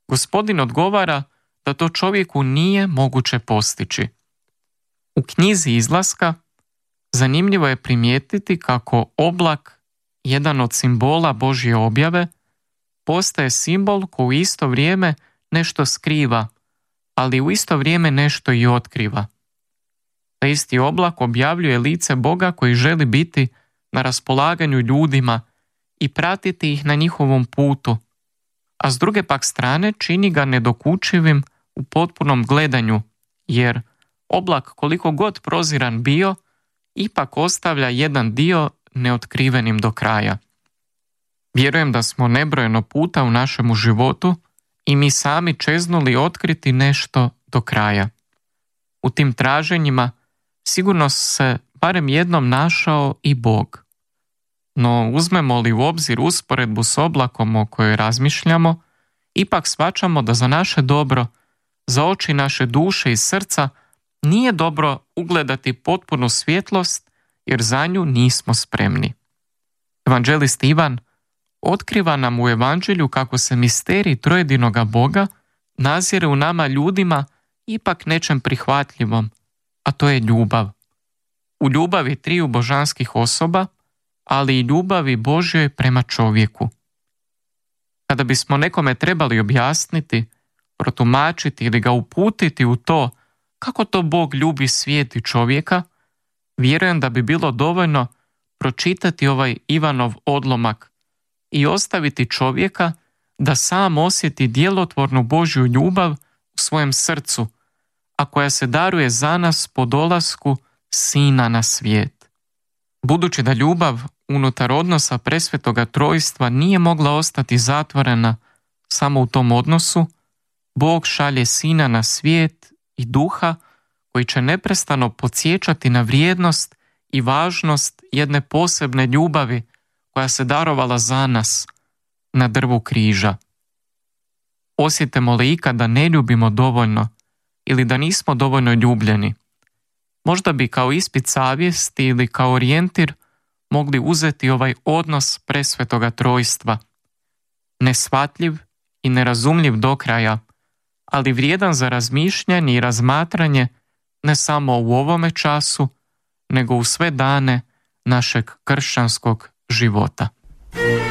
Gospodin odgovara da to čovjeku nije moguće postići. U knjizi Izlaska zanimljivo je primijetiti kako oblak, jedan od simbola Božje objave, postaje simbol koji u isto vrijeme nešto skriva, ali u isto vrijeme nešto i otkriva. Taj isti oblak objavljuje lice Boga koji želi biti na raspolaganju ljudima i pratiti ih na njihovom putu, a s druge pak strane čini ga nedokučivim u potpunom gledanju, jer oblak, koliko god proziran bio, ipak ostavlja jedan dio neotkrivenim do kraja. Vjerujem da smo nebrojeno puta u našemu životu i mi sami čeznuli otkriti nešto do kraja. U tim traženjima sigurno se barem jednom našao i Bog. No uzmemo li u obzir usporedbu s oblakom o kojoj razmišljamo, ipak shvaćamo da za naše dobro, za oči naše duše i srca, nije dobro ugledati potpunu svjetlost, jer za nju nismo spremni. Evanđelist Ivan otkriva nam u Evanđelju kako se misterij trojedinoga Boga nazire u nama ljudima ipak nečem prihvatljivom, a to je ljubav. U ljubavi triju božanskih osoba, ali i ljubavi Božjoj prema čovjeku. Kada bismo nekome trebali objasniti, protumačiti ili ga uputiti u to kako to Bog ljubi svijet i čovjeka, vjerujem da bi bilo dovoljno pročitati ovaj Ivanov odlomak i ostaviti čovjeka da sam osjeti djelotvornu Božju ljubav u svojem srcu, a koja se daruje za nas po dolasku Sina na svijet. Budući da ljubav unutar odnosa presvetoga trojstva nije mogla ostati zatvorena samo u tom odnosu, Bog šalje Sina na svijet i Duha koji će neprestano podsjećati na vrijednost i važnost jedne posebne ljubavi koja se darovala za nas na drvu križa. Osjetimo li ikad da ne ljubimo dovoljno ili da nismo dovoljno ljubljeni? Možda bi kao ispit savjesti ili kao orijentir mogli uzeti ovaj odnos presvetoga trojstva, neshvatljiv i nerazumljiv do kraja, ali vrijedan za razmišljanje i razmatranje ne samo u ovome času, nego u sve dane našeg kršćanskog života.